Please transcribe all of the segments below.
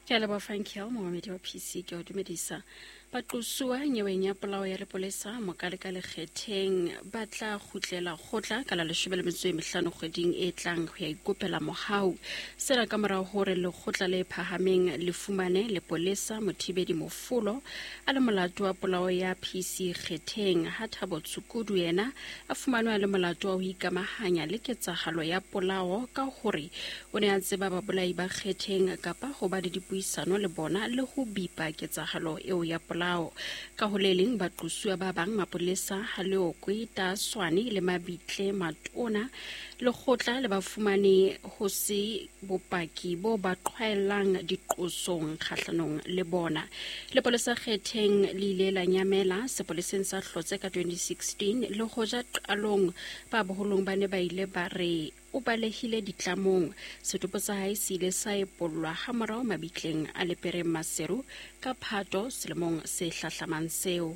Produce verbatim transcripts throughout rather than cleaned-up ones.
Ke a leboha Frankiel moemedi wa P C ke o dumedisa. Baqoswa nyeweng ya polao ya lepolesa mokaleka lekgetheng ba tla kgutlela kgotla ka la leshome le metso e mehlano kgweding e tlang ho ya ikopela mohau. Sena ka morao hore lekgotla le phahameng le fumane lepolesa Mothibedi Mofolo a le molato wa polao ya P C kgetheng ha Thabo Tsukudu yena a fumanwa le molato wa ho ikamahanya le ketsahalo ya polao ka hore o ne a tseba babolai ba kgetheng kapa ho ba le dipuisano le bona le ho bipa ketsahalo eo ya polao. Ka ho le leng baqoswa ba bang mapolesa ha Leokwe Taswane le Mabitle Matona lekgotla le ba fumane ho se bopaki bo ba qhwaelang diqosong kgahlanong le bona. Lepolesa kgetheng le ile la nyamela sepoleseng sa Hlotse ka twenty sixteen le hoja qalong ba boholong ba ne ba ile ba re o balehile ditlamong. Setopo sa hae se ile sa epollwa ha morao Mabitleng a Lepere Maseru ka Phato selemong se hlahlamang seo.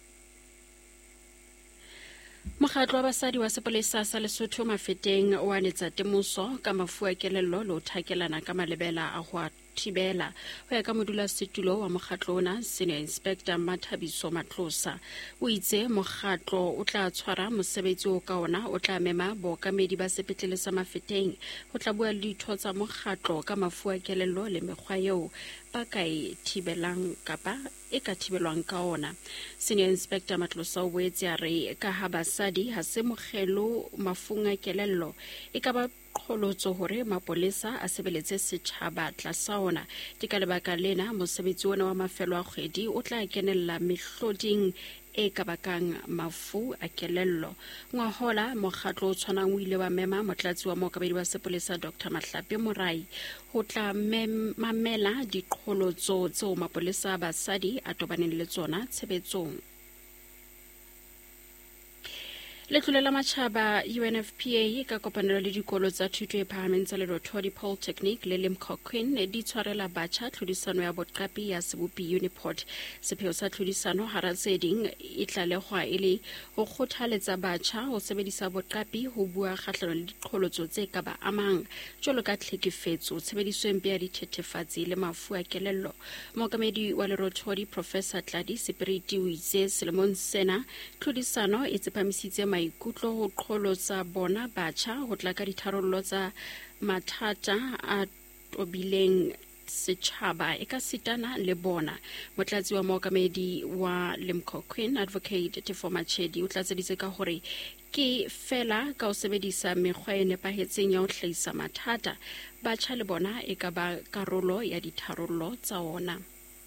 Mokgatlo wa basadi wa sepolesa sa Lesotho Mafeteng o anetsa temoso ka mafu a kelello le ho thakelana ka malebela a ho thibela. Ho ya ka modulasetulo wa mokgatlo ona Senior Inspector Mathabiso Matlosa o itse mokgatlo o tla tshwara mosebetsi o ka ona o tla mema bookamedi ba sepetlele sa Mafeteng ho tla bua le ditho tsa mokgatlo ka mafu a kelello le mekgwa eo ba ka e thibelang kapa e ka thibelwang ka ona. Senior Inspector Matlosa o boetse a re ka ha basadi ha se mokgelo mafung a kelello e ka ba kgolotso hore mapolesa a sebeletse setjhaba tlasa ona. Ke ka lebaka lena mosebetsi ona wa mafelo a kgwedi o tla kenella mehloding e ka bakang mafu a kelello. Ngwahola mokgatlo o tshwanang o ile wa mema motlatsi wa mookamedi wa sepolesa Doctor Mahlapi Morai ho tla mamela diqholotso tseo mapolesa a basadi a tobaneng le tsona tshebetsong. Letlole la Matjhaba U N F P A ka kopanelo le dikolo tsa thuto e phahameng tsa Lerotodi Polytechnic le Limkokwin di tshwarela batjha tlhodisano ya boqapi ya Sebopi Uniport. Sepheo sa tlhodisano hara tse ding e tlalehwa e le ho kgothaletsa batjha ho sebedisa boqapi ho bua kgahlano le diqholotso tse ka ba amang jwalo ka tlhekefetso, tshebediso e mpe ya dithethefatsi le mafu a kelello. Mookamedi wa Lerotodi Professor Tladi Sepiriti o itse selemong sena tlhodisano e tsepamisitse maikutlo ho qholotsa bona batjha ho tla ka ditharollo tsa mathata a tobileng setjhaba e ka sitana le bona. Motlatsi wa mookamedi wa Limkokwin Advocate Tefo Machedi o tlatseditse ka hore ke fela ka ho sebedisa mekgwa e nepahetseng ya ho hlahisa mathata batjha le bona e ka ba karolo ya ditharollo tsa ona.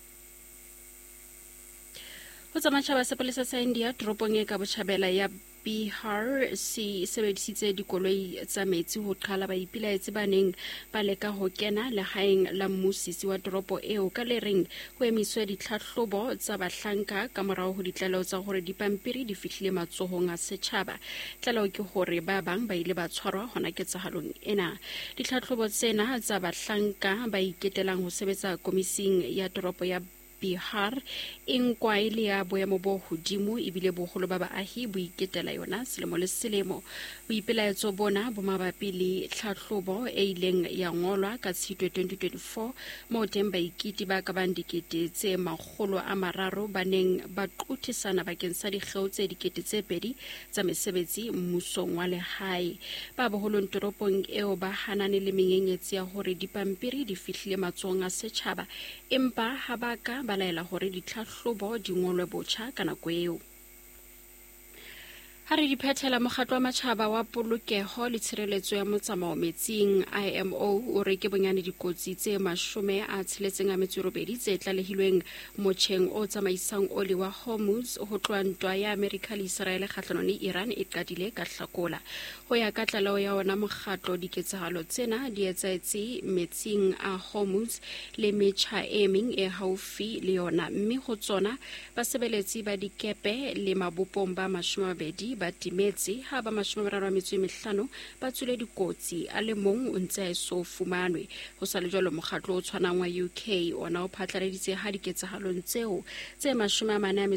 Ho tsamaya ba sepolesa sa India toropong e ka Botjhabela ya Bihar si sebedisitse dikoloi tsa metsi ho qhala ba ipilaetse baneng ba leka ho kena lehaeng la mmusisi wa toropo eo ka le reng ho emiswa ditlhahlobo tsa bahlanka ka morao ho ditlaleho tsa hore dipampiri di fihlile matsohong a setjhaba. Tlaleho ke hore ba bang ba ile ba tshwarwa hona ketsahalong ena. Ditlhahlobo tsena tsa bahlanka ba iketelang ho sebetsa komising ya toropo ya Bihar inkwa ile ya boemo bo hodimo ebile boholo ba baahi bo iketela yona selemo le selemo. Boipelaetso bona bo mabapi le tlhahlobo e ileng ya ngolwa ka Tshitwe twenty twenty-four moo teng baikiti ba ka bang dikete tse makgolo a mararo ba neng ba qothisana bakeng sa dikgeo tse dikete tse pedi tsa mesebetsi mmusong wa lehae. Ba boholong toropong eo ba hanane le menyenyetsi ya hore dipampiri di fihlile matsohong a setjhaba empa ha ba ka ba laela hore ditlhahlobo di ngolwe botjha ka nako eo. Ha re diphethela mokgatlo wa matjhaba wa polokeho le tshireletso ya motsamao metsing I M O o re ke bonyane dikotsi tse mashome a tsheletseng a metso e robedi tse tlalehilweng motjheng o tsamaisang oli wa Hormuz ho tloha ntwa ya Amerika le Israel kgahlano le Iran e qadile ka Hlakola. Ho ya ka tlaleho ya ona mokgatlo diketsahalo tsena di etsahetse metsing a Hormuz le metjha e meng e haufi le yona, mme ho tsona basebeletsi ba dikepe le mabopong ba mashome a mabedi ba timetse ha ba mashome a mararo a metso e mehlano ba tswile dikotsi a le mong o ntse a eso fumanwe. Ho sa le jwalo mokgatlo o tshwanang wa U K ona o phatlaladitse ha diketsahalong tseo tse mashome a mane